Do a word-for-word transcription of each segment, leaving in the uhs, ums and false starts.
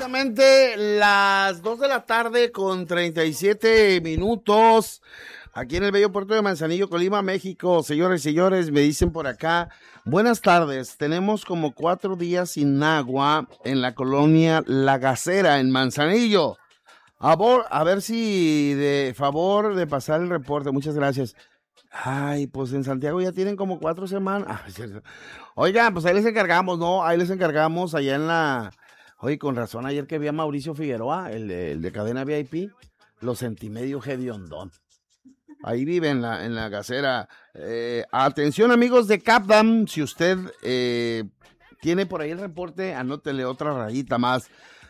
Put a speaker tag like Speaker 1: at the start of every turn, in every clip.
Speaker 1: Exactamente las dos de la tarde con treinta y siete minutos, aquí en el bello puerto de Manzanillo, Colima, México. Señores y señores, me dicen por acá, buenas tardes, tenemos como cuatro días sin agua en la colonia La Gacera, en Manzanillo. A, vor, a ver si de favor de pasar el reporte, muchas gracias. Ay, pues en Santiago ya tienen como cuatro semanas. Ah, es cierto. Oigan, pues ahí les encargamos, ¿no? Ahí les encargamos allá en la... Oye, con razón, ayer que vi a Mauricio Figueroa, el de, el de Cadena V I P, lo sentí medio hediondón. Ahí vive en la, en la Gacera. Eh, atención, amigos de Capdam, si usted eh, tiene por ahí el reporte, anótele otra rayita más.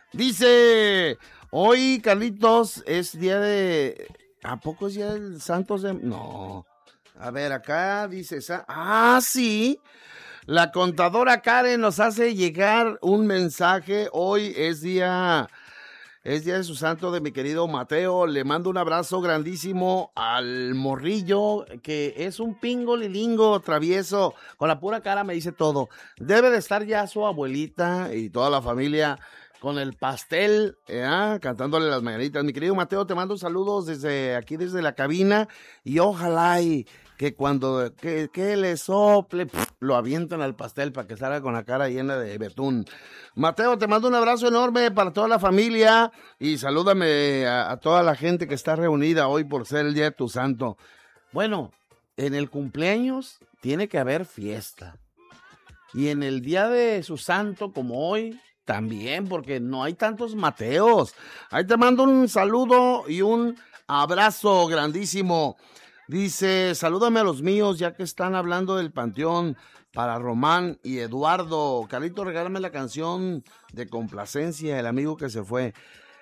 Speaker 1: Dice, hoy, Carlitos, es día de... ¿A poco es día del Santos de...? No. A ver, acá dice... Ah, sí. La contadora Karen nos hace llegar un mensaje. Hoy es día... Es día de su santo de mi querido Mateo. Le mando un abrazo grandísimo al morrillo, que es un pingo lilingo travieso. Con la pura cara me dice todo. Debe de estar ya su abuelita y toda la familia con el pastel, ¿eh? Cantándole las mañanitas. Mi querido Mateo, te mando saludos desde aquí, desde la cabina. Y ojalá y que cuando que, que le sople, pff, lo avientan al pastel para que salga con la cara llena de betún. Mateo, te mando un abrazo enorme para toda la familia y salúdame a, a toda la gente que está reunida hoy por ser el día de tu santo. Bueno, en el cumpleaños tiene que haber fiesta. Y en el día de su santo, como hoy, también, porque no hay tantos Mateos. Ahí te mando un saludo y un abrazo grandísimo. Dice, salúdame a los míos, ya que están hablando del panteón, para Román y Eduardo. Carlito, regálame la canción de complacencia, el amigo que se fue.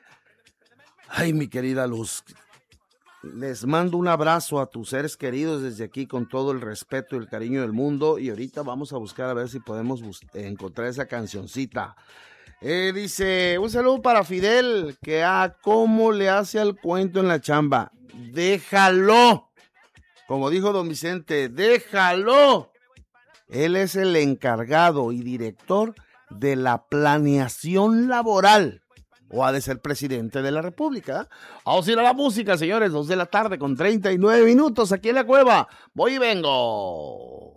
Speaker 1: Ay, mi querida Luz, les mando un abrazo a tus seres queridos desde aquí con todo el respeto y el cariño del mundo. Y ahorita vamos a buscar a ver si podemos bus- encontrar esa cancioncita. Eh, dice, un saludo para Fidel, que a cómo le hace al cuento en la chamba. Déjalo. Como dijo don Vicente, déjalo. Él es el encargado y director de la planeación laboral. O ha de ser presidente de la República. Vamos a ir a la música, señores. Dos de la tarde con treinta y nueve minutos aquí en la cueva. Voy y vengo.